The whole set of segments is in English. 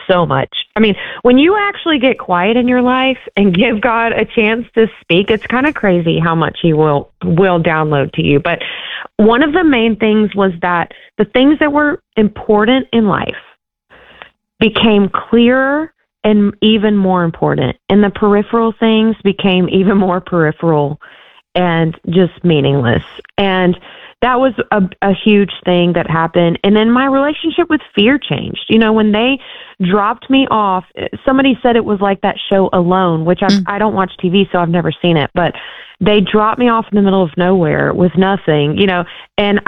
so much. I mean, when you actually get quiet in your life and give God a chance to speak, it's kind of crazy how much he will download to you. But one of the main things was that the things that were important in life became clearer and even more important. And the peripheral things became even more peripheral and just meaningless. And that was a huge thing that happened. And then my relationship with fear changed. You know, when they dropped me off, somebody said it was like that show Alone, which I don't watch TV, so I've never seen it. But they dropped me off in the middle of nowhere with nothing, you know. And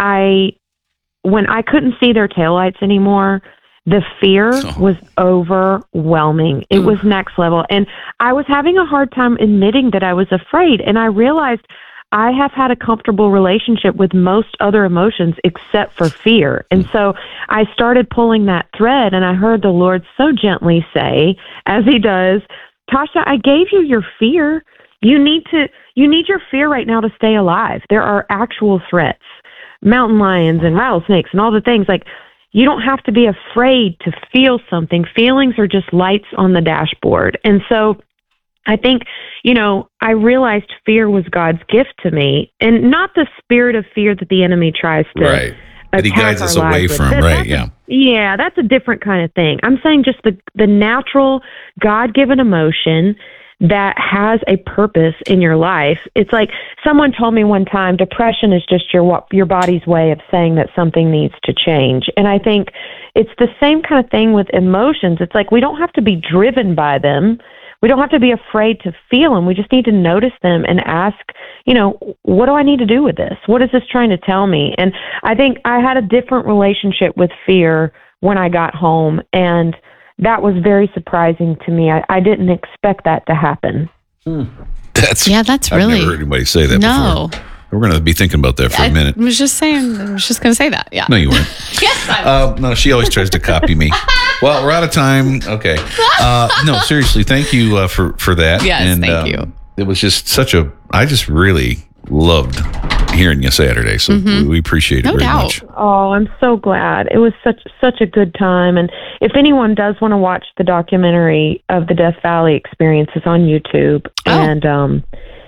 when I couldn't see their taillights anymore, the fear was overwhelming. It was next level. And I was having a hard time admitting that I was afraid. And I realized I have had a comfortable relationship with most other emotions except for fear. And so I started pulling that thread, and I heard the Lord so gently say, as he does, Tasha, I gave you your fear. You need your fear right now to stay alive. There are actual threats, mountain lions and rattlesnakes and all the things. Like, you don't have to be afraid to feel something. Feelings are just lights on the dashboard. And so I think, you know, I realized fear was God's gift to me, and not the spirit of fear that the enemy tries to that he guides us away from, right? Yeah, that's a different kind of thing. I'm saying just the natural God-given emotion that has a purpose in your life. It's like someone told me one time, depression is just your body's way of saying that something needs to change. And I think it's the same kind of thing with emotions. It's like we don't have to be driven by them. We don't have to be afraid to feel them. We just need to notice them and ask, you know, what do I need to do with this? What is this trying to tell me? And I think I had a different relationship with fear when I got home, and that was very surprising to me. I didn't expect that to happen. That's really... I've never heard anybody say that before. We're going to be thinking about that for a minute. I was just going to say that. Yeah. No, you weren't. Yes, I was. No, she always tries to copy me. Well, we're out of time. Okay. No, seriously, thank you for that. Yes, and, thank you. It was just I just really loved hearing you Saturday, so we appreciate it very much. Oh, I'm so glad. It was such a good time. And if anyone does want to watch the documentary of the Death Valley experience, it's on YouTube. And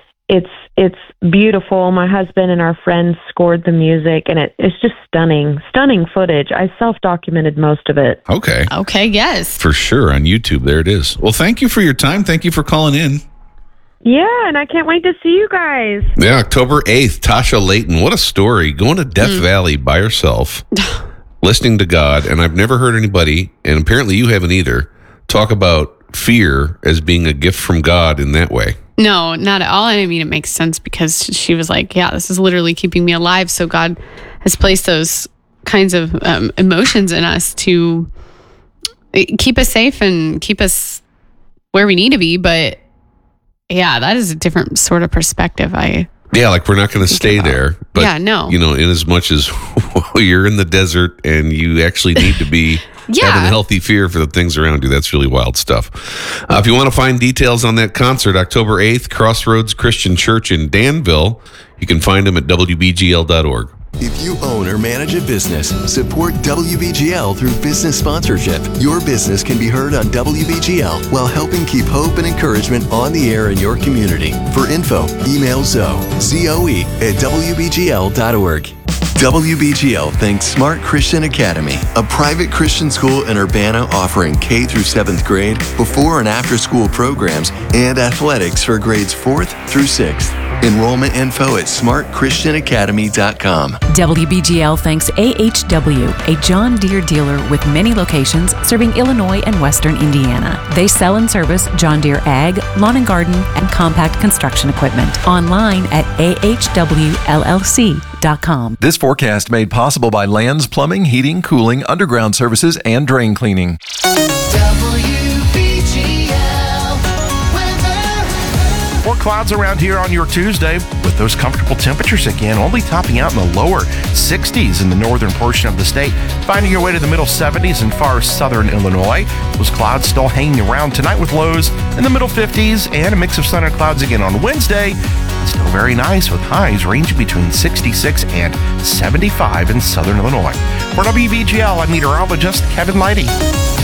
it's beautiful. My husband and our friends scored the music, and it's just stunning footage. I self-documented most of it. Okay, yes. For sure, on YouTube, there it is. Well, thank you for your time. Thank you for calling in. Yeah, and I can't wait to see you guys. Yeah, October 8th, Tasha Layton. What a story. Going to Death Valley by herself, listening to God, and I've never heard anybody, and apparently you haven't either, talk about fear as being a gift from God in that way. No, not at all. I mean, it makes sense because she was like, yeah, this is literally keeping me alive. So God has placed those kinds of emotions in us to keep us safe and keep us where we need to be. But yeah, that is a different sort of perspective. Yeah, like we're not going to stay there. But, yeah, no. You know, in as much as you're in the desert and you actually need to be having healthy fear for the things around you, that's really wild stuff. If you want to find details on that concert, October 8th, Crossroads Christian Church in Danville, you can find them at wbgl.org. If you own or manage a business, support WBGL through business sponsorship. Your business can be heard on WBGL while helping keep hope and encouragement on the air in your community. For info, email Zoe, Z-O-E, at WBGL.org. WBGL thanks Smart Christian Academy, a private Christian school in Urbana offering K through 7th grade, before and after school programs, and athletics for grades 4th through 6th. Enrollment info at smartchristianacademy.com. WBGL thanks AHW, a John Deere dealer with many locations serving Illinois and Western Indiana. They sell and service John Deere ag, lawn and garden, and compact construction equipment. Online at ahwllc.com. This forecast made possible by Lands Plumbing, Heating, Cooling, Underground Services, and Drain Cleaning. More clouds around here on your Tuesday with those comfortable temperatures again, only topping out in the lower 60s in the northern portion of the state, finding your way to the middle 70s in far southern Illinois. Those clouds still hanging around tonight with lows in the middle 50s and a mix of sun and clouds again on Wednesday. Still very nice with highs ranging between 66 and 75 in southern Illinois. For WBGL, I'm meteorologist Kevin Leidy.